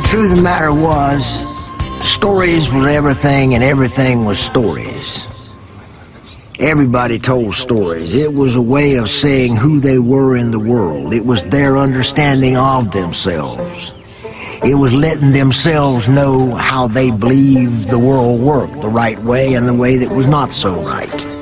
truth of the matter was, stories was everything and everything was stories. Everybody told stories. It was a way of saying who they were in the world. It was their understanding of themselves. It was letting themselves know how they believed the world worked, the right way and the way that was not so right.